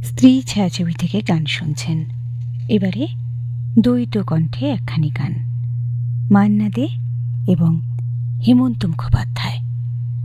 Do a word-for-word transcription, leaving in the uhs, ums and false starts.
স্ত্রী ছায়াছবি থেকে গান শুনছেন। এবারে দ্বৈত কণ্ঠে একখানি গান, মান্না দে এবং হেমন্ত মুখোপাধ্যায়।